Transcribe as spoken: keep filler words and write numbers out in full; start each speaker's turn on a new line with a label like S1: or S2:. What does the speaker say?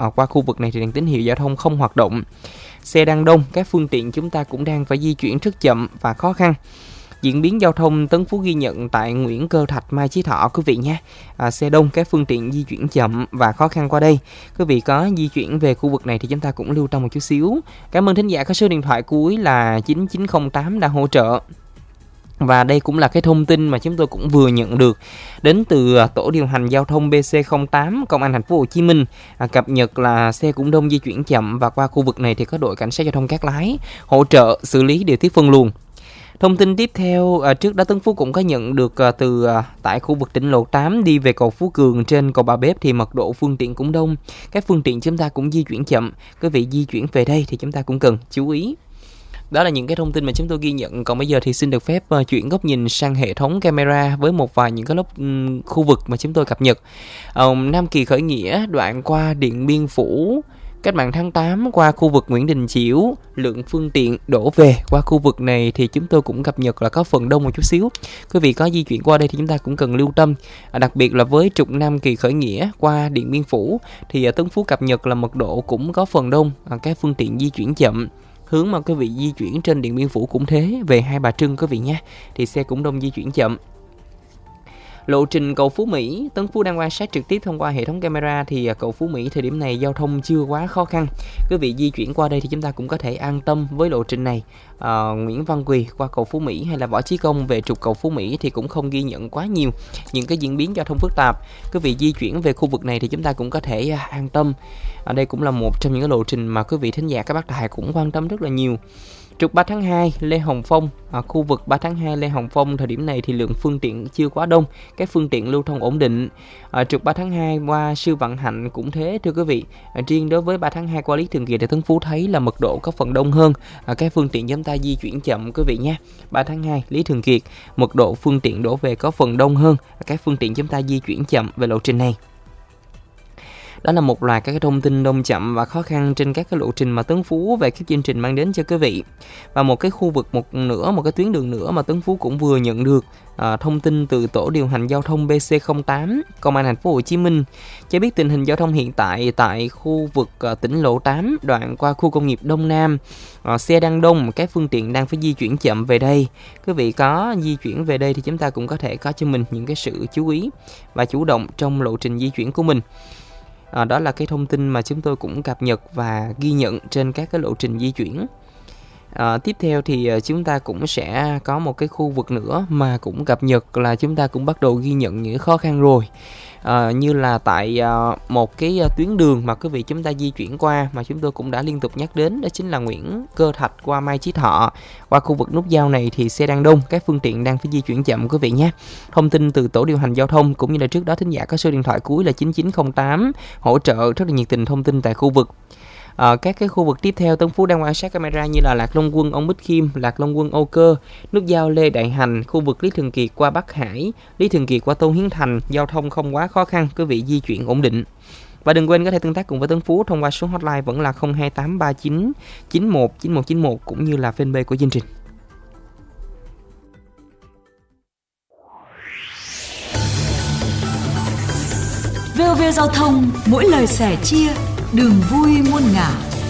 S1: à, qua khu vực này thì đèn tín hiệu giao thông không hoạt động. Xe đang đông, các phương tiện chúng ta cũng đang phải di chuyển rất chậm và khó khăn. Diễn biến giao thông Tân Phú ghi nhận tại Nguyễn Cơ Thạch, Mai Chí Thọ quý vị nhé. À, xe đông, các phương tiện di chuyển chậm và khó khăn qua đây. Quý vị có di chuyển về khu vực này thì chúng ta cũng lưu tâm một chút xíu. Cảm ơn thính giả có số điện thoại cuối là chín chín không tám đã hỗ trợ. Và đây cũng là cái thông tin mà chúng tôi cũng vừa nhận được đến từ tổ điều hành giao thông bê xê không tám Công an thành phố Hồ Chí Minh, à, cập nhật là xe cũng đông di chuyển chậm và qua khu vực này thì có đội cảnh sát giao thông Cát Lái hỗ trợ xử lý điều tiết phân luồng. Thông tin tiếp theo, à, trước đó Tân Phú cũng có nhận được à, từ à, tại khu vực tỉnh lộ tám đi về cầu Phú Cường trên cầu Bà Bếp thì mật độ phương tiện cũng đông. Các phương tiện chúng ta cũng di chuyển chậm. Quý vị di chuyển về đây thì chúng ta cũng cần chú ý. Đó là những cái thông tin mà chúng tôi ghi nhận. Còn bây giờ thì xin được phép uh, chuyển góc nhìn sang hệ thống camera với một vài những cái lúc um, khu vực mà chúng tôi cập nhật. Uh, Nam Kỳ khởi nghĩa đoạn qua Điện Biên Phủ, Cách mạng tháng tám qua khu vực Nguyễn Đình Chiểu, lượng phương tiện đổ về qua khu vực này thì chúng tôi cũng cập nhật là có phần đông một chút xíu. Quý vị có di chuyển qua đây thì chúng ta cũng cần lưu tâm. À, đặc biệt là với trục Nam Kỳ khởi nghĩa qua Điện Biên Phủ thì uh, Tân Phú cập nhật là mật độ cũng có phần đông, uh, các phương tiện di chuyển chậm. Hướng mà quý vị di chuyển trên Điện Biên Phủ cũng thế, về Hai Bà Trưng quý vị nhé, thì xe cũng đông di chuyển chậm. Lộ trình cầu Phú Mỹ, Tân Phú đang quan sát trực tiếp thông qua hệ thống camera thì cầu Phú Mỹ thời điểm này giao thông chưa quá khó khăn. Quý vị di chuyển qua đây thì chúng ta cũng có thể an tâm với lộ trình này. À, Nguyễn Văn Quỳ qua cầu Phú Mỹ hay là Võ Chí Công về trục cầu Phú Mỹ thì cũng không ghi nhận quá nhiều những cái diễn biến giao thông phức tạp. Quý vị di chuyển về khu vực này thì chúng ta cũng có thể an tâm. Ở đây cũng là một trong những cái lộ trình mà quý vị thính giả các bác tài cũng quan tâm rất là nhiều. Trục ba tháng hai Lê Hồng Phong, ở khu vực ba tháng hai Lê Hồng Phong thời điểm này thì lượng phương tiện chưa quá đông, các phương tiện lưu thông ổn định. Ở trục ba tháng hai qua Sư Vạn Hạnh cũng thế thưa quý vị. À, riêng đối với ba tháng hai qua Lý Thường Kiệt thì Tân Phú thấy là mật độ có phần đông hơn. À, các phương tiện chúng ta di chuyển chậm quý vị nhé. ba tháng hai Lý Thường Kiệt, mật độ phương tiện đổ về có phần đông hơn. À, các phương tiện chúng ta di chuyển chậm về lộ trình này. Đó là một loạt các cái thông tin đông chậm và khó khăn trên các cái lộ trình mà Tấn Phú về các chương trình mang đến cho quý vị. Và một cái khu vực một nữa, một cái tuyến đường nữa mà Tấn Phú cũng vừa nhận được à, thông tin từ tổ điều hành giao thông bê xê không tám Công an thành phố Hồ Chí Minh cho biết tình hình giao thông hiện tại tại khu vực à, tỉnh lộ tám đoạn qua khu công nghiệp Đông Nam. À, xe đang đông, các phương tiện đang phải di chuyển chậm về đây. Quý vị có di chuyển về đây thì chúng ta cũng có thể có cho mình những cái sự chú ý và chủ động trong lộ trình di chuyển của mình. À, đó là cái thông tin mà chúng tôi cũng cập nhật và ghi nhận trên các cái lộ trình di chuyển. À, tiếp theo thì chúng ta cũng sẽ có một cái khu vực nữa mà cũng cập nhật là chúng ta cũng bắt đầu ghi nhận những khó khăn rồi. À, như là tại à, một cái tuyến đường mà quý vị chúng ta di chuyển qua mà chúng tôi cũng đã liên tục nhắc đến, đó chính là Nguyễn Cơ Thạch qua Mai Chí Thọ. Qua khu vực nút giao này thì xe đang đông, các phương tiện đang phải di chuyển chậm quý vị nhé. Thông tin từ tổ điều hành giao thông cũng như là trước đó thính giả có số điện thoại cuối là chín chín không tám hỗ trợ rất là nhiệt tình thông tin tại khu vực. À, các cái khu vực tiếp theo Tân Phú đang quan sát camera như là Lạc Long Quân Ông Bích Khiêm, Lạc Long Quân Âu Cơ, nút giao Lê Đại Hành, khu vực Lý Thường Kiệt qua Bắc Hải, Lý Thường Kiệt qua Tôn Hiến Thành, giao thông không quá khó khăn, quý vị di chuyển ổn định. Và đừng quên có thể tương tác cùng với Tân Phú thông qua số hotline vẫn là không hai tám ba chín chín một chín một chín một cũng như là fanpage của chương trình.
S2: vê o vê Giao thông, mỗi lời sẻ chia, đường vui muôn ngả.